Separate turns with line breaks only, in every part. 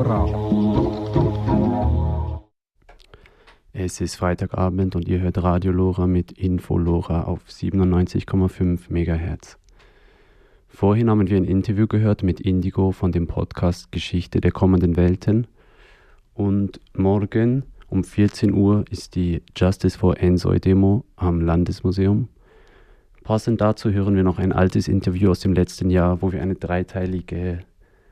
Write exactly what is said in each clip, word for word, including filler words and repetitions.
Lora.
Es ist Freitagabend und ihr hört Radio Lora mit Info Lora auf siebenundneunzig Komma fünf Megahertz. Vorhin haben wir ein Interview gehört mit Indigo von dem Podcast Geschichte der kommenden Welten. Und morgen um vierzehn Uhr ist die Justice for Nsoy-Demo am Landesmuseum. Passend dazu hören wir noch ein altes Interview aus dem letzten Jahr, wo wir eine dreiteilige...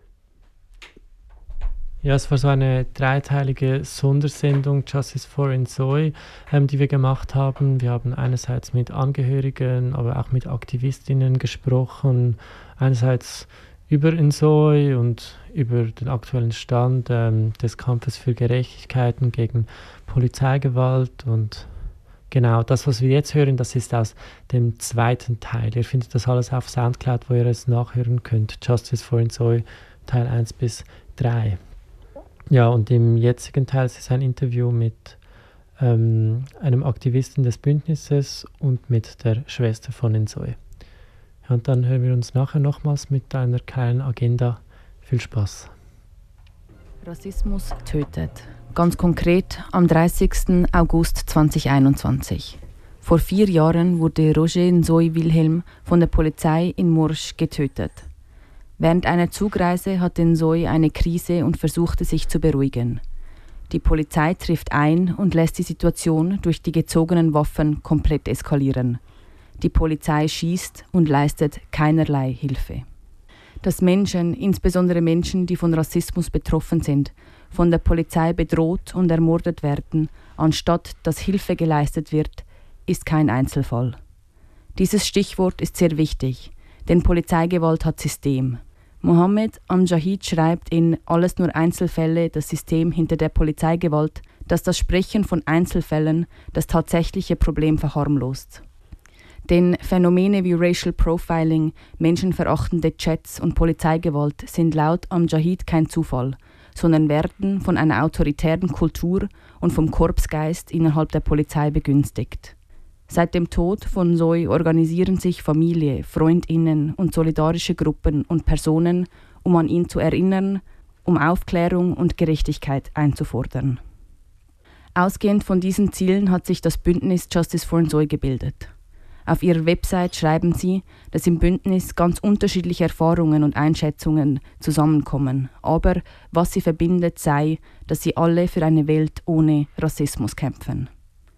Ja, es war so eine dreiteilige Sondersendung Justice for Nsoy, ähm, die wir gemacht haben. Wir haben einerseits mit Angehörigen, aber auch mit Aktivistinnen gesprochen. Einerseits über Nsoy und über den aktuellen Stand ähm, des Kampfes für Gerechtigkeiten gegen Polizeigewalt. Und genau, das, was wir jetzt hören, das ist aus dem zweiten Teil. Ihr findet das alles auf Soundcloud, wo ihr es nachhören könnt. Justice for Nsoy, Teil eins bis drei. Ja, und im jetzigen Teil ist es ein Interview mit ähm, einem Aktivisten des Bündnisses und mit der Schwester von Nsoy. Ja, und dann hören wir uns nachher nochmals mit einer kleinen Agenda. Viel Spaß.
Rassismus tötet. Ganz konkret am dreißigsten August zweitausendeinundzwanzig. Vor vier Jahren wurde Roger Nsoy Wilhelm von der Polizei in Mursch getötet. Während einer Zugreise hatte Nsoy eine Krise und versuchte sich zu beruhigen. Die Polizei trifft ein und lässt die Situation durch die gezogenen Waffen komplett eskalieren. Die Polizei schießt und leistet keinerlei Hilfe. Dass Menschen, insbesondere Menschen, die von Rassismus betroffen sind, von der Polizei bedroht und ermordet werden, anstatt dass Hilfe geleistet wird, ist kein Einzelfall. Dieses Stichwort ist sehr wichtig, denn Polizeigewalt hat System. Mohammed Amjahid schreibt in Alles nur Einzelfälle, das System hinter der Polizeigewalt, dass das Sprechen von Einzelfällen das tatsächliche Problem verharmlost. Denn Phänomene wie Racial Profiling, menschenverachtende Chats und Polizeigewalt sind laut Amjahid kein Zufall, sondern werden von einer autoritären Kultur und vom Korpsgeist innerhalb der Polizei begünstigt. Seit dem Tod von Nsoy organisieren sich Familie, FreundInnen und solidarische Gruppen und Personen, um an ihn zu erinnern, um Aufklärung und Gerechtigkeit einzufordern. Ausgehend von diesen Zielen hat sich das Bündnis Justice for Nsoy gebildet. Auf ihrer Website schreiben sie, dass im Bündnis ganz unterschiedliche Erfahrungen und Einschätzungen zusammenkommen, aber was sie verbindet sei, dass sie alle für eine Welt ohne Rassismus kämpfen.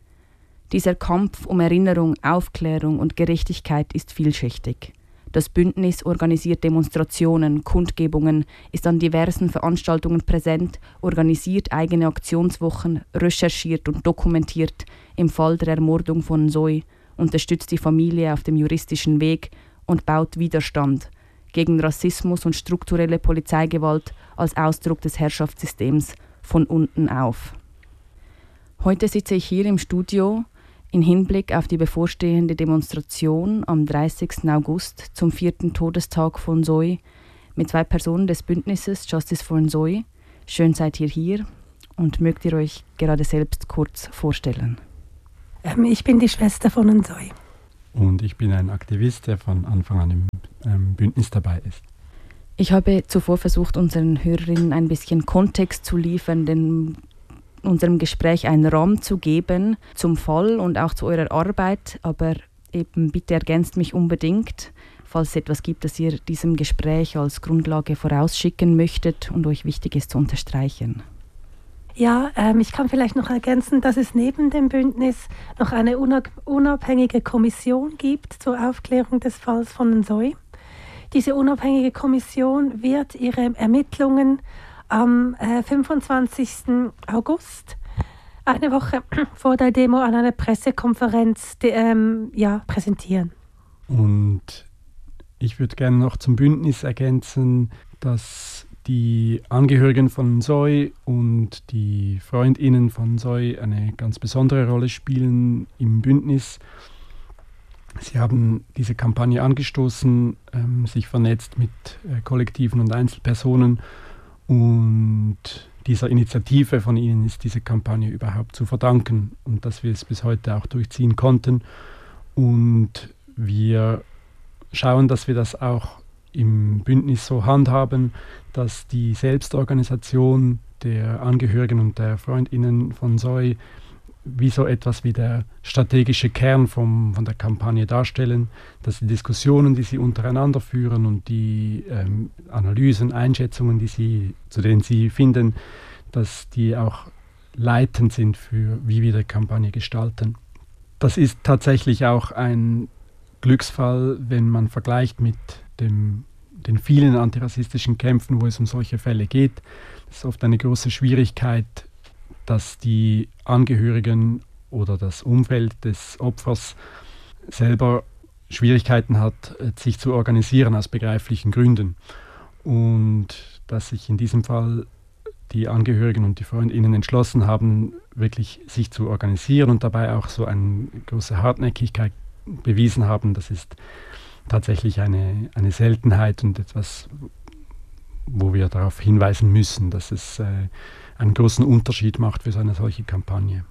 Dieser Kampf um Erinnerung, Aufklärung und Gerechtigkeit ist vielschichtig. Das Bündnis organisiert Demonstrationen, Kundgebungen, ist an diversen Veranstaltungen präsent, organisiert eigene Aktionswochen, recherchiert und dokumentiert im Fall der Ermordung von Nsoy, unterstützt die Familie auf dem juristischen Weg und baut Widerstand gegen Rassismus und strukturelle Polizeigewalt als Ausdruck des Herrschaftssystems von unten auf. Heute sitze ich hier im Studio in Hinblick auf die bevorstehende Demonstration am dreißigsten August zum vierten Todestag von Nsoy mit zwei Personen des Bündnisses Justice for Nsoy. Schön seid ihr hier und mögt ihr euch gerade selbst kurz vorstellen?
Ähm, ich bin die Schwester von Nsoy.
Und ich bin ein Aktivist, der von Anfang an im ähm, Bündnis dabei ist.
Ich habe zuvor versucht, unseren Hörerinnen ein bisschen Kontext zu liefern, denn unserem Gespräch einen Rahmen zu geben zum Fall und auch zu eurer Arbeit, aber eben bitte ergänzt mich unbedingt, falls es etwas gibt, das ihr diesem Gespräch als Grundlage vorausschicken möchtet und euch wichtig ist zu unterstreichen.
Ja, ähm, ich kann vielleicht noch ergänzen, dass es neben dem Bündnis noch eine unabhängige Kommission gibt zur Aufklärung des Falls von Nsoy. Diese unabhängige Kommission wird ihre Ermittlungen am äh, fünfundzwanzigsten August, eine Woche vor der Demo, an einer Pressekonferenz de, ähm, ja, präsentieren.
Und ich würde gerne noch zum Bündnis ergänzen, dass die Angehörigen von Nsoy und die FreundInnen von Nsoy eine ganz besondere Rolle spielen im Bündnis. Sie haben diese Kampagne angestoßen, ähm, sich vernetzt mit äh, Kollektiven und Einzelpersonen. Und dieser Initiative von ihnen ist diese Kampagne überhaupt zu verdanken und dass wir es bis heute auch durchziehen konnten. Und wir schauen, dass wir das auch im Bündnis so handhaben, dass die Selbstorganisation der Angehörigen und der FreundInnen von Zoe wie so etwas wie der strategische Kern vom, von der Kampagne darstellen, dass die Diskussionen, die sie untereinander führen und die ähm, Analysen, Einschätzungen, die sie, zu denen sie finden, dass die auch leitend sind für wie wir die Kampagne gestalten. Das ist tatsächlich auch ein Glücksfall, wenn man vergleicht mit dem, den vielen antirassistischen Kämpfen, wo es um solche Fälle geht. Das ist oft eine große Schwierigkeit, dass die Angehörigen oder das Umfeld des Opfers selber Schwierigkeiten hat, sich zu organisieren aus begreiflichen Gründen. Und dass sich in diesem Fall die Angehörigen und die FreundInnen entschlossen haben, wirklich sich zu organisieren und dabei auch so eine große Hartnäckigkeit bewiesen haben, das ist tatsächlich eine, eine Seltenheit und etwas, wo wir darauf hinweisen müssen, dass es äh, einen großen Unterschied macht für so eine solche Kampagne.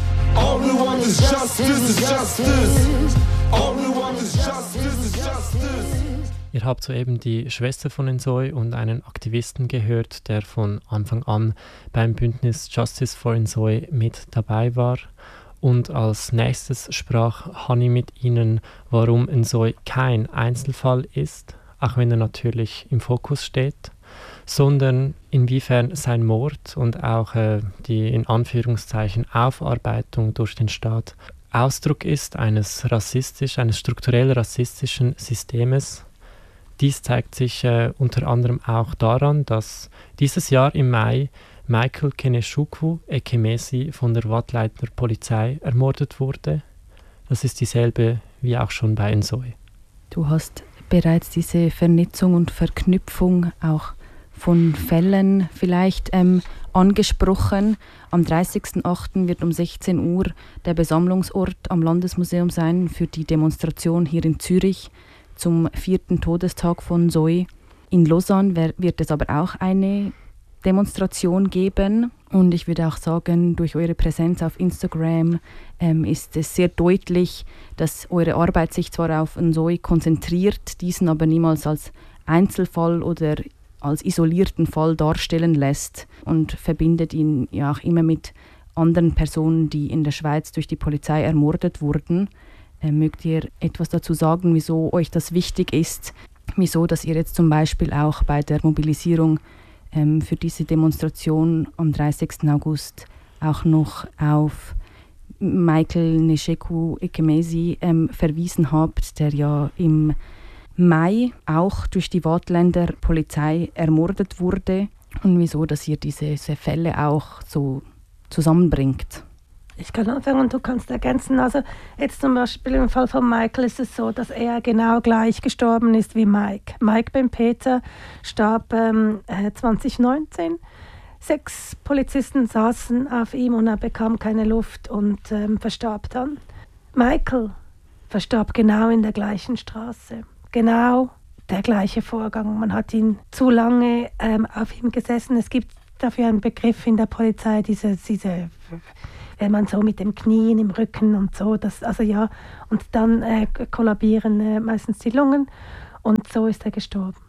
All we want is justice, is justice. All we want is justice, is justice.
Ihr habt soeben die Schwester von Nsoy und einen Aktivisten gehört, der von Anfang an beim Bündnis Justice for Nsoy mit dabei war. Und als nächstes sprach Hani mit ihnen, warum Nsoy kein Einzelfall ist, auch wenn er natürlich im Fokus steht, sondern inwiefern sein Mord und auch äh, die in Anführungszeichen Aufarbeitung durch den Staat Ausdruck ist eines rassistisch, eines strukturell rassistischen Systems. Dies zeigt sich äh, unter anderem auch daran, dass dieses Jahr im Mai Michael Keneshukwu Ekemesi von der Wattleitner Polizei ermordet wurde. Das ist dieselbe wie auch schon bei Nsoy.
Du hast bereits diese Vernetzung und Verknüpfung auch von Fällen vielleicht ähm, angesprochen. Am dreißigsten achten wird um sechzehn Uhr der Besammlungsort am Landesmuseum sein für die Demonstration hier in Zürich zum vierten Todestag von Zoe. In Lausanne wird es aber auch eine Demonstration geben. Und ich würde auch sagen, durch eure Präsenz auf Instagram ähm, ist es sehr deutlich, dass eure Arbeit sich zwar auf Nsoy konzentriert, diesen aber niemals als Einzelfall oder als isolierten Fall darstellen lässt und verbindet ihn ja auch immer mit anderen Personen, die in der Schweiz durch die Polizei ermordet wurden. Äh, mögt ihr etwas dazu sagen, wieso euch das wichtig ist? Wieso, dass ihr jetzt zum Beispiel auch bei der Mobilisierung ähm, für diese Demonstration am dreißigsten August auch noch auf Michael Neshekwu Ekemesi ähm, verwiesen habt, der ja im Mai auch durch die Waadtländer Polizei ermordet wurde, und wieso, dass ihr diese, diese Fälle auch so zusammenbringt.
Ich kann anfangen und du kannst ergänzen. Also jetzt zum Beispiel im Fall von Michael ist es so, dass er genau gleich gestorben ist wie Mike. Mike Ben-Peter starb ähm, zwanzig neunzehn. Sechs Polizisten saßen auf ihm und er bekam keine Luft und ähm, verstarb dann. Michael verstarb genau in der gleichen Straße. Genau der gleiche Vorgang. Man hat ihn zu lange ähm, auf ihm gesessen. Es gibt dafür einen Begriff in der Polizei, diese, diese wenn man so mit dem Knien im Rücken und so, das, also ja, und dann äh, kollabieren äh, meistens die Lungen und so ist er gestorben.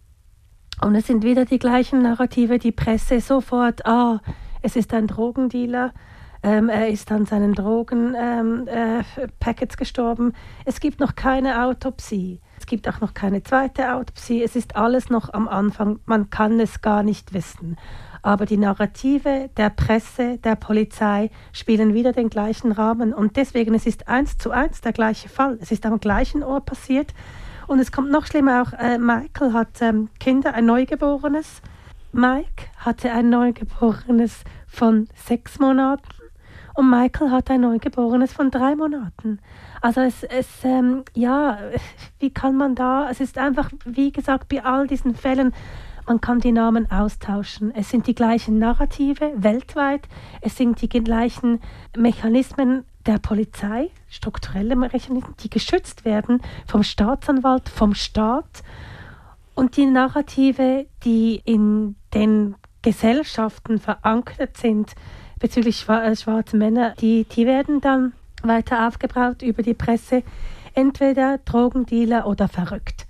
Und es sind wieder die gleichen Narrative, die Presse sofort, ah, es ist ein Drogendealer, ähm, er ist an seinen Drogen-Packets ähm, äh, gestorben. Es gibt noch keine Autopsie. Es gibt auch noch keine zweite Autopsie. Es ist alles noch am Anfang. Man kann es gar nicht wissen. Aber die Narrative der Presse, der Polizei spielen wieder den gleichen Rahmen. Und deswegen, es ist eins zu eins der gleiche Fall. Es ist am gleichen Ort passiert. Und es kommt noch schlimmer auch, äh, Michael hat ähm, Kinder, ein Neugeborenes. Mike hatte ein Neugeborenes von sechs Monaten. Und Michael hat ein Neugeborenes von drei Monaten. Also es, es ähm, ja, wie kann man da, es ist einfach, wie gesagt, bei all diesen Fällen, man kann die Namen austauschen. Es sind die gleichen Narrative weltweit, es sind die gleichen Mechanismen der Polizei, strukturelle Mechanismen, die geschützt werden vom Staatsanwalt, vom Staat. Und die Narrative, die in den Gesellschaften verankert sind, bezüglich schwarzer Männer, die, die werden dann weiter aufgebaut über die Presse, entweder Drogendealer oder verrückt.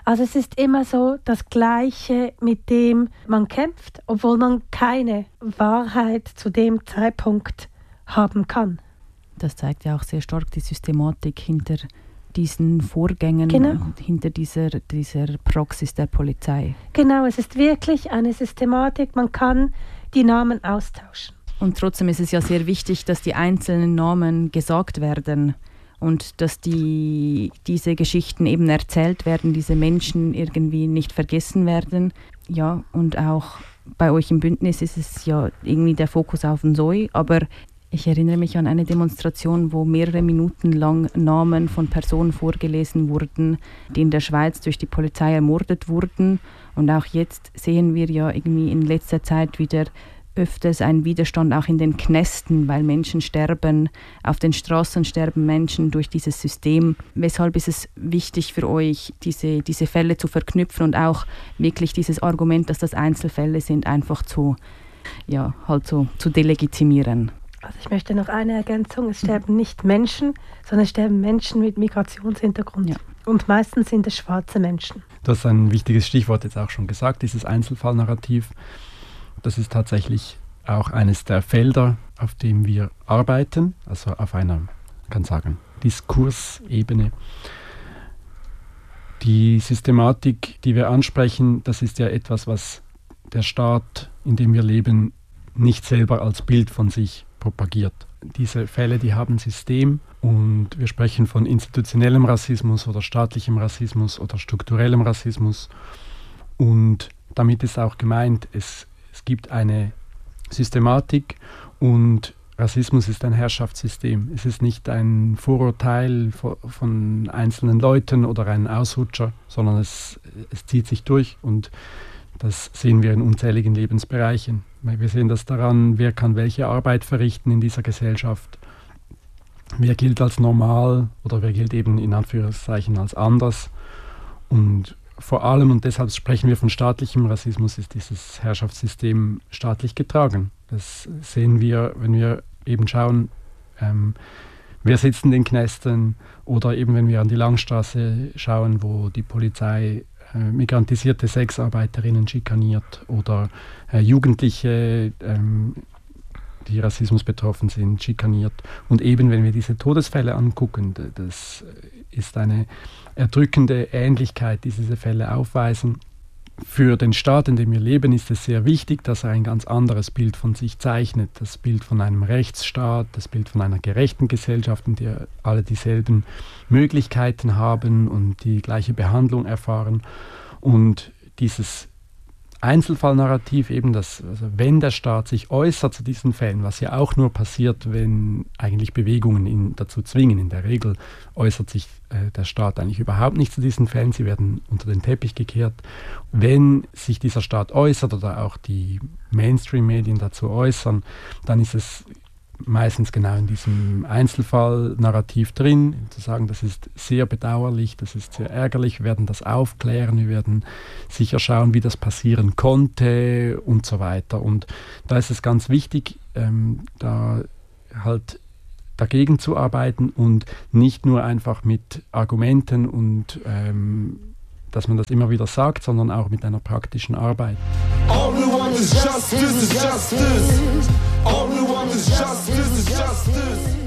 Also es ist immer so das Gleiche, mit dem man kämpft, obwohl man keine Wahrheit zu dem Zeitpunkt haben kann.
Das zeigt ja auch sehr stark die Systematik hinter diesen Vorgängen,
genau.
hinter dieser, dieser Praxis der Polizei.
Genau, es ist wirklich eine Systematik, man kann die Namen austauschen.
Und trotzdem ist es ja sehr wichtig, dass die einzelnen Namen gesagt werden und dass die, diese Geschichten eben erzählt werden, diese Menschen irgendwie nicht vergessen werden. Ja, und auch bei euch im Bündnis ist es ja irgendwie der Fokus auf den Soi, aber ich erinnere mich an eine Demonstration, wo mehrere Minuten lang Namen von Personen vorgelesen wurden, die in der Schweiz durch die Polizei ermordet wurden. Und auch jetzt sehen wir ja irgendwie in letzter Zeit wieder öfters einen Widerstand auch in den Knästen, weil Menschen sterben, auf den Straßen sterben Menschen durch dieses System. Weshalb ist es wichtig für euch, diese, diese Fälle zu verknüpfen und auch wirklich dieses Argument, dass das Einzelfälle sind, einfach zu, ja, halt so, zu delegitimieren?
Also ich möchte noch eine Ergänzung, es sterben nicht Menschen, sondern es sterben Menschen mit Migrationshintergrund. Ja. Und meistens sind es schwarze Menschen.
Du hast ein wichtiges Stichwort jetzt auch schon gesagt, dieses Einzelfallnarrativ. Das ist tatsächlich auch eines der Felder, auf dem wir arbeiten, also auf einer, man kann sagen, Diskursebene. Die Systematik, die wir ansprechen, das ist ja etwas, was der Staat, in dem wir leben, nicht selber als Bild von sich propagiert. Diese Fälle, die haben ein System und wir sprechen von institutionellem Rassismus oder staatlichem Rassismus oder strukturellem Rassismus. Und damit ist auch gemeint, es, es gibt eine Systematik und Rassismus ist ein Herrschaftssystem. Es ist nicht ein Vorurteil von, von einzelnen Leuten oder ein Ausrutscher, sondern es, es zieht sich durch und das sehen wir in unzähligen Lebensbereichen. Wir sehen das daran, wer kann welche Arbeit verrichten in dieser Gesellschaft. Wer gilt als normal oder wer gilt eben in Anführungszeichen als anders. Und vor allem, und deshalb sprechen wir von staatlichem Rassismus, ist dieses Herrschaftssystem staatlich getragen. Das sehen wir, wenn wir eben schauen, ähm, wer sitzt in den Knästen oder eben wenn wir an die Langstraße schauen, wo die Polizei äh, migrantisierte Sexarbeiterinnen schikaniert oder äh, Jugendliche, ähm, die Rassismus betroffen sind, schikaniert. Und eben wenn wir diese Todesfälle angucken, das ist eine erdrückende Ähnlichkeit, die diese Fälle aufweisen. Für den Staat, in dem wir leben, ist es sehr wichtig, dass er ein ganz anderes Bild von sich zeichnet. Das Bild von einem Rechtsstaat, das Bild von einer gerechten Gesellschaft, in der alle dieselben Möglichkeiten haben und die gleiche Behandlung erfahren. Und dieses Einzelfallnarrativ eben, dass also wenn der Staat sich äußert zu diesen Fällen, was ja auch nur passiert, wenn eigentlich Bewegungen ihn dazu zwingen. In der Regel äußert sich äh, der Staat eigentlich überhaupt nicht zu diesen Fällen, sie werden unter den Teppich gekehrt. Wenn sich dieser Staat äußert oder auch die Mainstream-Medien dazu äußern, dann ist es meistens genau in diesem Einzelfall-Narrativ drin, zu sagen, das ist sehr bedauerlich, das ist sehr ärgerlich, wir werden das aufklären, wir werden sicher schauen, wie das passieren konnte und so weiter. Und da ist es ganz wichtig, ähm, da halt dagegen zu arbeiten und nicht nur einfach mit Argumenten und ähm, dass man das immer wieder sagt, sondern auch mit einer praktischen Arbeit. All we want is justice, is justice. All we want is justice, is justice.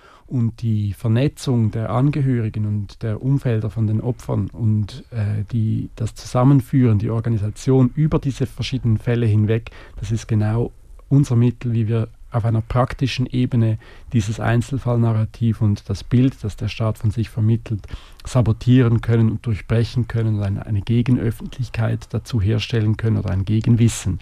Und die Vernetzung der Angehörigen und der Umfelder von den Opfern und äh, die, das Zusammenführen, die Organisation über diese verschiedenen Fälle hinweg, das ist genau unser Mittel, wie wir auf einer praktischen Ebene dieses Einzelfallnarrativ und das Bild, das der Staat von sich vermittelt, sabotieren können und durchbrechen können und eine, eine Gegenöffentlichkeit dazu herstellen können oder ein Gegenwissen.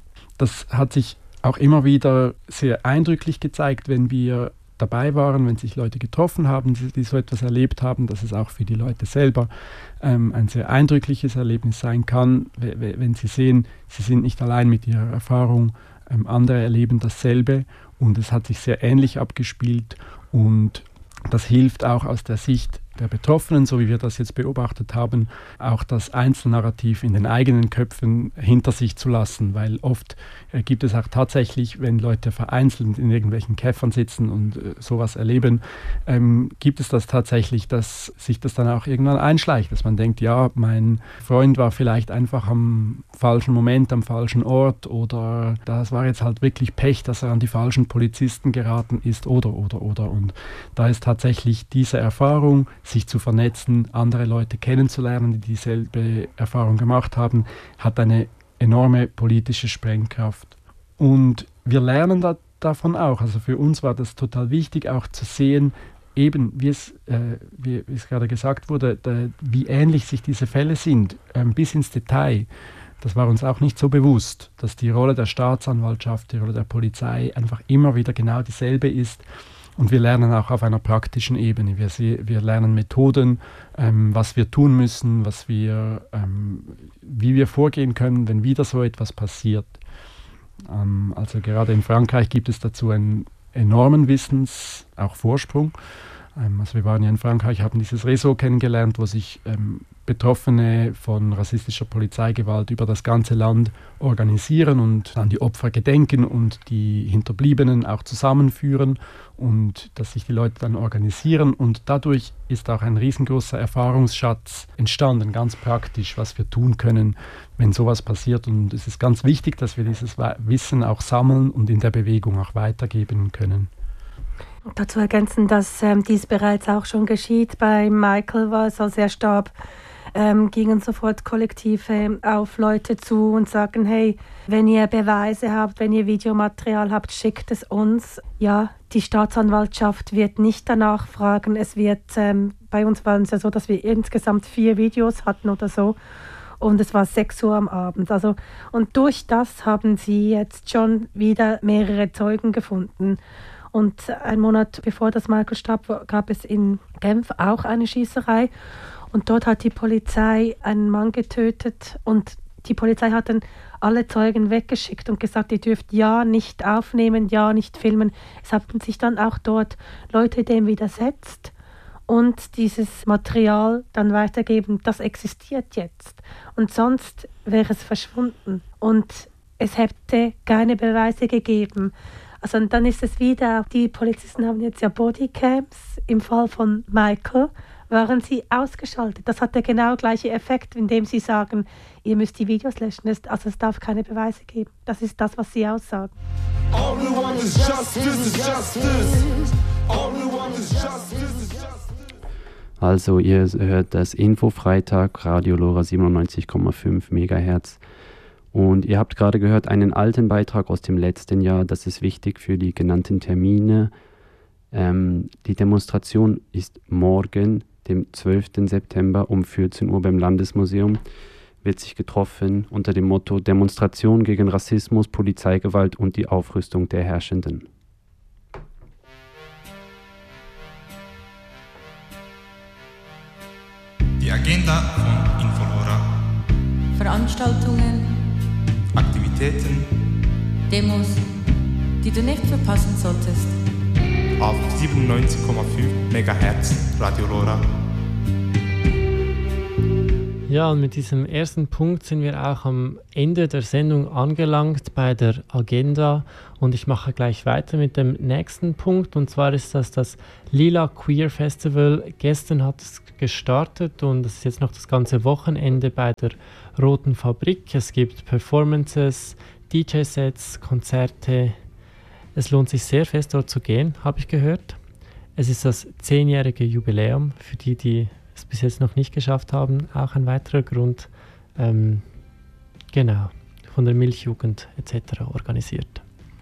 Das hat sich auch immer wieder sehr eindrücklich gezeigt, wenn wir dabei waren, wenn sich Leute getroffen haben, die, die so etwas erlebt haben, dass es auch für die Leute selber ähm, ein sehr eindrückliches Erlebnis sein kann, wenn sie sehen, sie sind nicht allein mit ihrer Erfahrung, ähm, andere erleben dasselbe und es hat sich sehr ähnlich abgespielt und das hilft auch aus der Sicht der Betroffenen, so wie wir das jetzt beobachtet haben, auch das Einzelnarrativ in den eigenen Köpfen hinter sich zu lassen, weil oft äh, gibt es auch tatsächlich, wenn Leute vereinzelt in irgendwelchen Käfern sitzen und äh, sowas erleben, ähm, gibt es das tatsächlich, dass sich das dann auch irgendwann einschleicht, dass man denkt, ja, mein Freund war vielleicht einfach am falschen Moment, am falschen Ort oder das war jetzt halt wirklich Pech, dass er an die falschen Polizisten geraten ist oder, oder, oder. Und da ist tatsächlich diese Erfahrung, sich zu vernetzen, andere Leute kennenzulernen, die dieselbe Erfahrung gemacht haben, hat eine enorme politische Sprengkraft. Und wir lernen da, davon auch. Also für uns war das total wichtig, auch zu sehen, eben, wie es, äh, wie, wie es gerade gesagt wurde, da, wie ähnlich sich diese Fälle sind, äh, bis ins Detail. Das war uns auch nicht so bewusst, dass die Rolle der Staatsanwaltschaft, die Rolle der Polizei einfach immer wieder genau dieselbe ist. Und wir lernen auch auf einer praktischen Ebene. Wir, wir lernen Methoden, ähm, was wir tun müssen, was wir, ähm, wie wir vorgehen können, wenn wieder so etwas passiert. Ähm, also gerade in Frankreich gibt es dazu einen enormen Wissens-, auch Vorsprung. Ähm, also wir waren ja in Frankreich, haben dieses Réseau kennengelernt, wo sich ähm, Betroffene von rassistischer Polizeigewalt über das ganze Land organisieren und an die Opfer gedenken und die Hinterbliebenen auch zusammenführen und dass sich die Leute dann organisieren. Und dadurch ist auch ein riesengroßer Erfahrungsschatz entstanden, ganz praktisch, was wir tun können, wenn sowas passiert. Und es ist ganz wichtig, dass wir dieses Wissen auch sammeln und in der Bewegung auch weitergeben können.
Dazu ergänzen, dass ähm, dies bereits auch schon geschieht. Bei Michael war es, als er starb, ähm, gingen sofort Kollektive auf Leute zu und sagen, hey, wenn ihr Beweise habt, wenn ihr Videomaterial habt, schickt es uns. Ja, die Staatsanwaltschaft wird nicht danach fragen. Es wird, ähm, bei uns war es ja so, dass wir insgesamt vier Videos hatten oder so. Und es war sechs Uhr am Abend. Also, und durch das haben sie jetzt schon wieder mehrere Zeugen gefunden. Und einen Monat bevor das Michael starb, gab es in Genf auch eine Schießerei. Und dort hat die Polizei einen Mann getötet. Und die Polizei hat dann alle Zeugen weggeschickt und gesagt, ihr dürft ja nicht aufnehmen, ja nicht filmen. Es haben sich dann auch dort Leute dem widersetzt und dieses Material dann weitergeben. Das existiert jetzt. Und sonst wäre es verschwunden. Und es hätte keine Beweise gegeben. Also und dann ist es wieder, die Polizisten haben jetzt ja Bodycams. Im Fall von Michael waren sie ausgeschaltet. Das hat der genau gleiche Effekt, indem sie sagen, ihr müsst die Videos löschen. Also es darf keine Beweise geben. Das ist das, was sie aussagen. All we want is justice, is justice.
All we want is justice, is justice. Also ihr hört das Info-Freitag, Radio Lora siebenundneunzig Komma fünf Megahertz. Und ihr habt gerade gehört einen alten Beitrag aus dem letzten Jahr. Das ist wichtig für die genannten Termine. Ähm, die Demonstration ist morgen, dem zwölften September um vierzehn Uhr beim Landesmuseum. Wird sich getroffen unter dem Motto Demonstration gegen Rassismus, Polizeigewalt und die Aufrüstung der Herrschenden.
Die Agenda von Infolora.
Veranstaltungen,
Aktivitäten,
Demos, die du nicht verpassen solltest.
Auf siebenundneunzig Komma fünf Megahertz Radio Lora.
Ja, und mit diesem ersten Punkt sind wir auch am Ende der Sendung angelangt bei der Agenda. Und ich mache gleich weiter mit dem nächsten Punkt. Und zwar ist das das Lila Queer Festival. Gestern hat es gestartet und es ist jetzt noch das ganze Wochenende bei der Roten Fabrik. Es gibt Performances, D J-Sets, Konzerte. Es lohnt sich sehr fest, dort zu gehen, habe ich gehört. Es ist das zehnjährige Jubiläum, für die, die es bis jetzt noch nicht geschafft haben, auch ein weiterer Grund, ähm, genau, von der Milchjugend et cetera organisiert.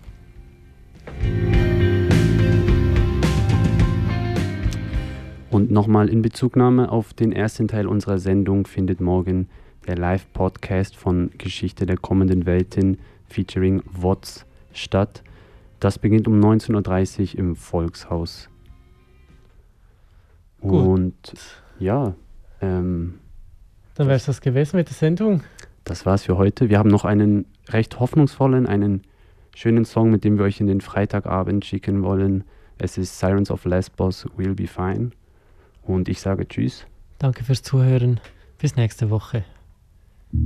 Und nochmal in Bezugnahme auf den ersten Teil unserer Sendung findet morgen der Live-Podcast von Geschichte der kommenden Welten featuring W O Z statt. Das beginnt um neunzehn Uhr dreißig im Volkshaus.
Gut.
Und ja, ähm,
dann wäre es das gewesen mit der Sendung.
Das war's für heute. Wir haben noch einen recht hoffnungsvollen, einen schönen Song, mit dem wir euch in den Freitagabend schicken wollen. Es ist Sirens of Lesbos, We'll Be Fine. Und ich sage Tschüss.
Danke fürs Zuhören. Bis nächste Woche.